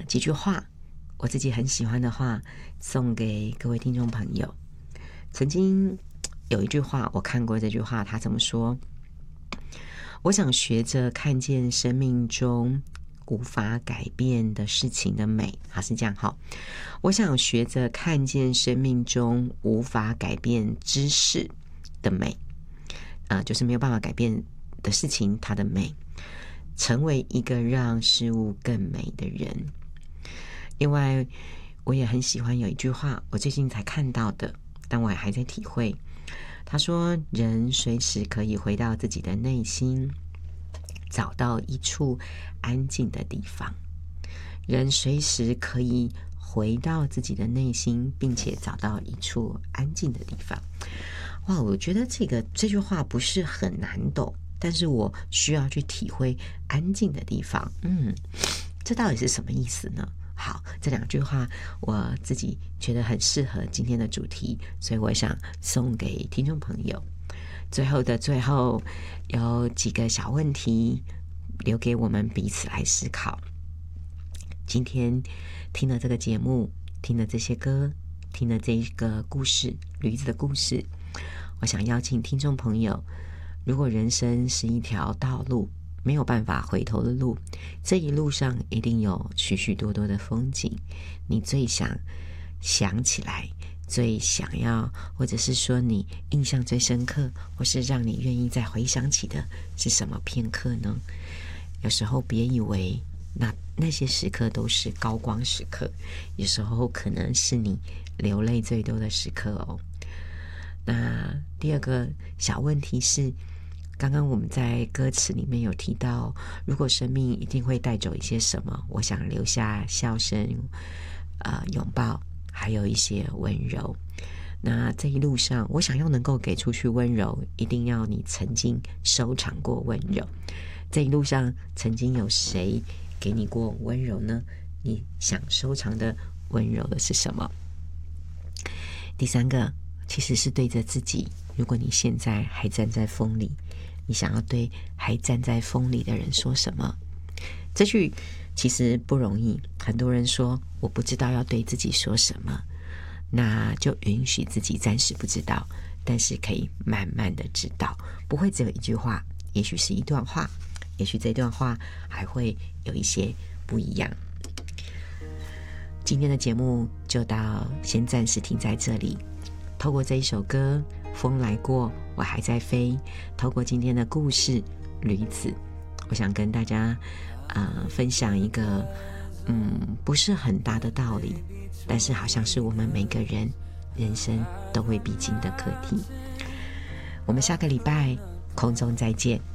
几句话，我自己很喜欢的话，送给各位听众朋友。曾经有一句话，我看过这句话，他怎么说？我想学着看见生命中无法改变的事情的美，好，是这样哈。我想学着看见生命中无法改变之事的美，就是没有办法改变的事情，它的美，成为一个让事物更美的人。另外，我也很喜欢有一句话，我最近才看到的，但我还在体会。他说，人随时可以回到自己的内心，找到一处安静的地方。人随时可以回到自己的内心，并且找到一处安静的地方。哇，我觉得这句话不是很难懂，但是我需要去体会安静的地方。这到底是什么意思呢？好，这两句话我自己觉得很适合今天的主题，所以我想送给听众朋友。最后的最后，有几个小问题留给我们彼此来思考。今天听了这个节目，听了这些歌，听了这个故事，驴子的故事，我想邀请听众朋友，如果人生是一条道路，没有办法回头的路，这一路上一定有许许多多的风景，你最想起来，最想要，或者是说你印象最深刻，或是让你愿意再回想起的是什么片刻呢？有时候别以为那些时刻都是高光时刻，有时候可能是你流泪最多的时刻哦。那第二个小问题是，刚刚我们在歌词里面有提到，如果生命一定会带走一些什么，我想留下笑声、拥抱，还有一些温柔。那这一路上，我想要能够给出去温柔，一定要你曾经收藏过温柔。这一路上，曾经有谁给你过温柔呢？你想收藏的温柔的是什么？第三个，其实是对着自己。如果你现在还站在风里，你想要对还站在风里的人说什么？这句其实不容易，很多人说我不知道要对自己说什么，那就允许自己暂时不知道，但是可以慢慢的知道，不会只有一句话，也许是一段话，也许这段话还会有一些不一样。今天的节目就先暂时停在这里。透过这一首歌，风来过，我还在飞，透过今天的故事驴子，我想跟大家分享一个不是很大的道理，但是好像是我们每个人人生都会必经的课题。我们下个礼拜空中再见。